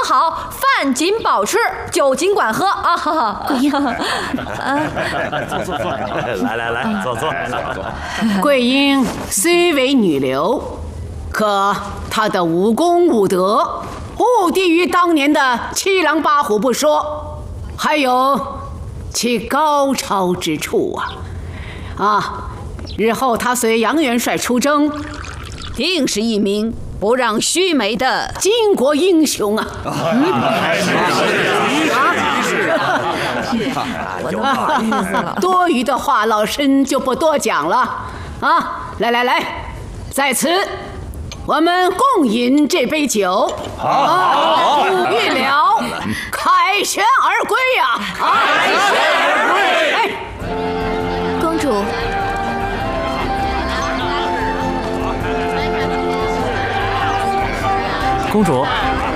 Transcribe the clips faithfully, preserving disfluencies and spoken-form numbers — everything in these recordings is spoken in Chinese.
好，饭仅保持，酒尽管喝啊！哈哈， 桂英， 坐坐坐，来来来，坐坐坐。 桂英虽为女流，可她的武功武德不低于当年的七狼八虎不说，还有其高超之处啊！啊，日后她随杨元帅出征， 定是一名不让须眉的巾帼英雄啊！多余的话，老身就不多讲了啊！来来来，在此我们共饮这杯酒，好，预了，凯旋而归呀！凯旋而归！哎， 公主。 公主，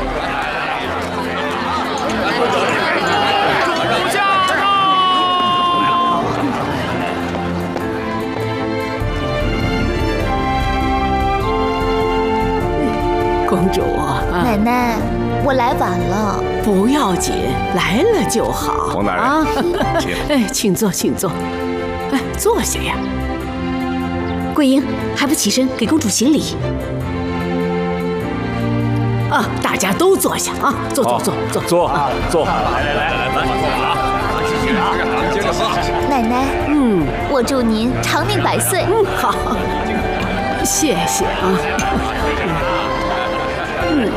公主啊， 奶奶，我来晚了， 不要紧，来了就好。 王大人啊， 请哎，请坐，请坐。哎，坐下呀。 桂英还不起身给公主行礼？ 啊，大家都坐下啊，坐坐坐坐坐坐。 来来来来，坐啊！谢谢啊，接着喝。 奶奶， 嗯我祝您长命百岁。 嗯，好，谢谢啊。嗯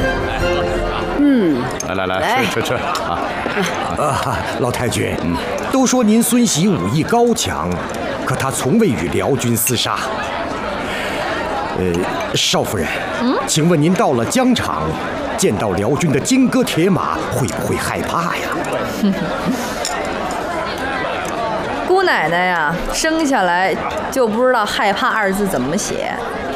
嗯， 来来来， 来吃吃吃啊！ 啊，老太君，都说您孙媳武艺高强，可她从未与辽军厮杀。呃，少夫人，嗯，请问您到了疆场，见到辽军的金戈铁马，会不会害怕呀？ 姑奶奶呀，生下来就不知道害怕二字怎么写。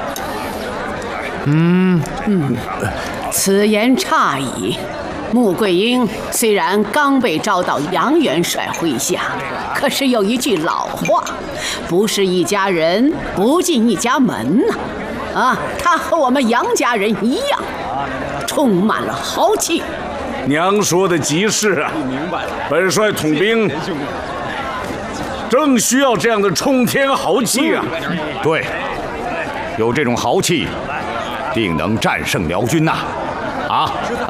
嗯嗯，此言差矣。穆桂英虽然刚被招到杨元帅麾下，可是有一句老话，不是一家人不进一家门呐。啊，她和我们杨家人一样，充满了豪气。 娘说的极是啊，本帅统兵正需要这样的冲天豪气啊！ 对，有这种豪气，定能战胜辽军呐！啊！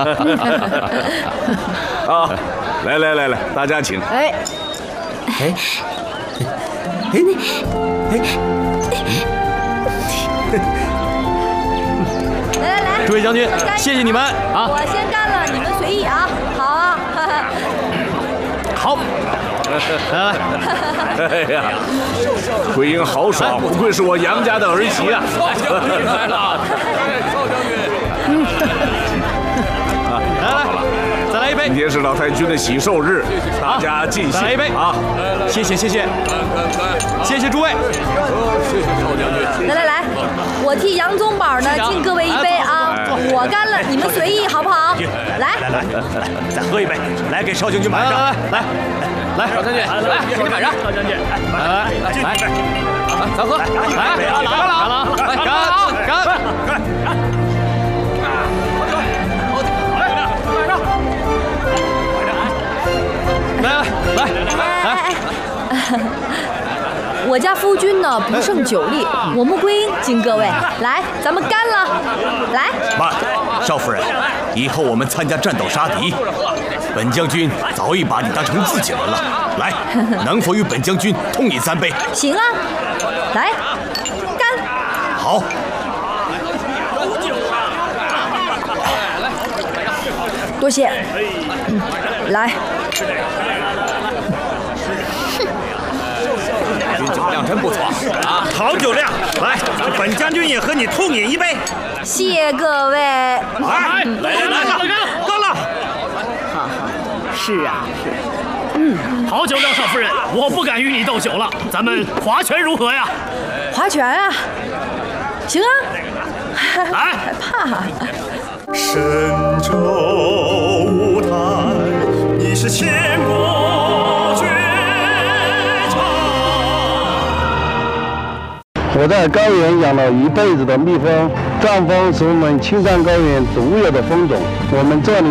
啊，来来来来，大家请。 哎， 哎，哎，哎。 来来来， 诸位将军，谢谢你们啊！ 我先干了，你们随意啊。好啊。 好，来来。 哎呀，桂英豪爽，不愧是我杨家的儿媳啊！ 少将军来了，少将军。来来，再来一杯。 今天是老太君的喜寿日，大家尽兴。 再来一杯啊！ 谢谢谢谢，谢谢诸位。 谢谢少将军。 来来来，我替杨宗保呢敬各位一杯啊！我干了，你们随意好不好？来来来来，再喝一杯，来给少将军满上。来来来，少将军，来给你满上。少将军，来来来，咱喝，来干了干了，来干干干。来来来来， 我家夫君呢不胜酒力，我穆桂英敬各位，来，咱们干了，来。 慢，少夫人，以后我们参加战斗杀敌，本将军早已把你当成自己人了。来，能否与本将军痛饮三杯？ 行啊，来，干。 好。 多谢。嗯，来。 酒量真不错啊，好酒量！来，本将军也和你痛饮一杯。 谢各位。 来，来来来，干了，干了！ 好好，是啊，是。 嗯，好酒量，少夫人，我不敢与你斗酒了，咱们划拳如何呀？ 划拳啊！行啊。 来， 害怕。 神州舞台，你是千古绝唱。 我在高原养了一辈子的蜜蜂，藏蜂是我们青藏高原独有的蜂种，我们这里。